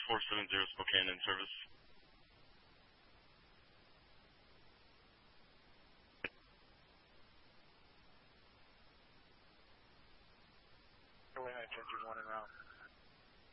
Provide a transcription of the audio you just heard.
470 Spokane in service. Airway 910 1 en route.